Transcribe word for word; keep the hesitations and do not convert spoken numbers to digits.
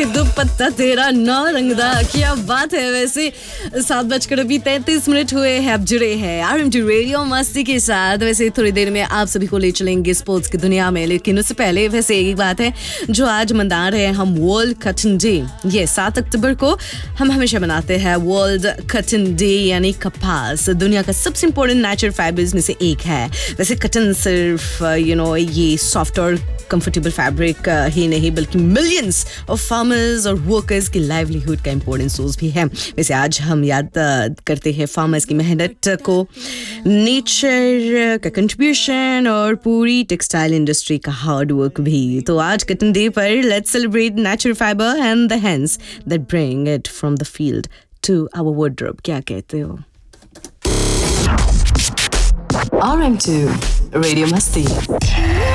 वे दुपट्टा तेरा नौ रंग दा, क्या बात है। वैसे सात बजकर अभी तैंतीस मिनट हुए हैं, आप जुड़े हैं आरएमजी रेडियो मस्ती के साथ। वैसे थोड़ी देर में आप सभी को ले चलेंगे स्पोर्ट्स की दुनिया में, लेकिन उससे पहले वैसे एक बात है जो आज मना रहे हैं हम, वर्ल्ड कॉटन डे। ये सात अक्टूबर को हम हमेशा मनाते हैं वर्ल्ड कॉटन डे, यानी कपास दुनिया का सबसे इम्पोर्टेंट नेचुरल फाइबर्स में से एक है। वैसे कॉटन सिर्फ यू नो ये सॉफ्ट और कंफर्टेबल फैब्रिक ही नहीं, बल्कि मिलियंस ऑफ फार्मर्स और वर्कर्स की लाइवलीहुड का इम्पोर्टेंट सोर्स भी है। वैसे आज हम याद करते हैं फार्मर्स की मेहनत को, नेचर का कंट्रीब्यूशन और पूरी टेक्सटाइल इंडस्ट्री का हार्ड वर्क भी। तो आज कॉटन डे पर let's celebrate natural fibre and the hands that bring it from the field to our wardrobe. क्या कहते हो? R M two Radio Masti.